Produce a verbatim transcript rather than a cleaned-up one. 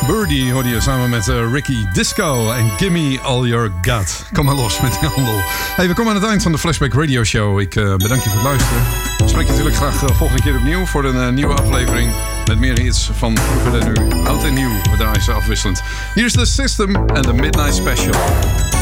Birdie hoorde je samen met uh, Ricky Disco en Gimme All Your Got. Kom maar los met die handel. Hey, we komen aan het eind van de Flashback Radio Show. Ik uh, bedank je voor het luisteren. Ik spreek je natuurlijk graag uh, volgende keer opnieuw voor een uh, nieuwe aflevering. Met meer hits van vroeger en nu. Oud en nieuw, we draaien ze afwisselend. Hier is The System en The Midnight Special.